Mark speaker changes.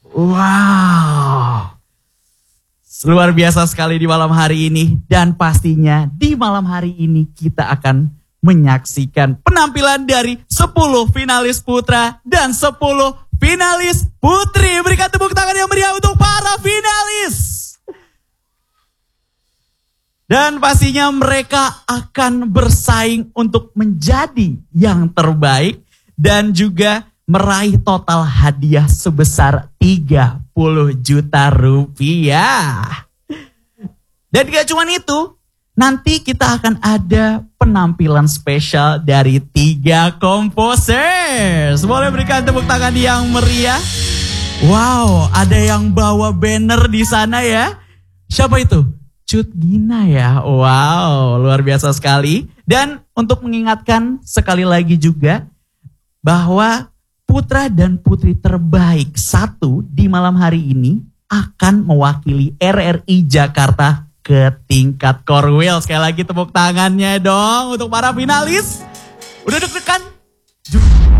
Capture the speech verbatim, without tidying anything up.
Speaker 1: Wow. Luar biasa sekali di malam hari ini. Dan pastinya di malam hari ini kita akan menyaksikan penampilan dari sepuluh finalis putra dan sepuluh finalis putri. Berikan tepuk tangan yang meriah untuk para finalis. Dan pastinya mereka akan bersaing untuk menjadi yang terbaik dan juga meraih total hadiah sebesar tiga puluh juta rupiah. Dan gak cuma itu, nanti kita akan ada penampilan spesial dari tiga komposers. Boleh berikan tepuk tangan yang meriah. Wow, ada yang bawa banner di sana ya. Siapa itu? Cut Gina ya. Wow, luar biasa sekali. Dan untuk mengingatkan sekali lagi juga bahwa putra dan putri terbaik satu di malam hari ini akan mewakili R R I Jakarta ke tingkat Korwil. Sekali lagi tepuk tangannya dong untuk para finalis. Udah deg-degan?